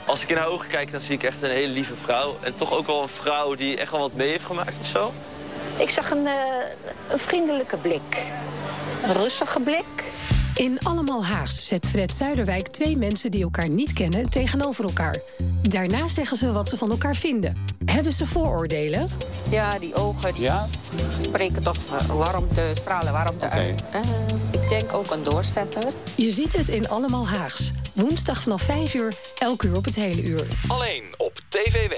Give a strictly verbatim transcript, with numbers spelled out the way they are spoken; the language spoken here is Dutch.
Als ik in haar ogen kijk, dan zie ik echt een hele lieve vrouw. En toch ook wel een vrouw die echt wel wat mee heeft gemaakt of zo. Ik zag een, uh, een vriendelijke blik. Een rustige blik. In Allemaal Haags zet Fred Zuiderwijk twee mensen die elkaar niet kennen tegenover elkaar. Daarna zeggen ze wat ze van elkaar vinden. Hebben ze vooroordelen? Ja, die ogen die ja? spreken toch warmte, stralen warmte okay. uit. Uh, ik denk ook een doorzetter. Je ziet het in Allemaal Haags. Woensdag vanaf vijf uur, elk uur op het hele uur. Alleen op T V W.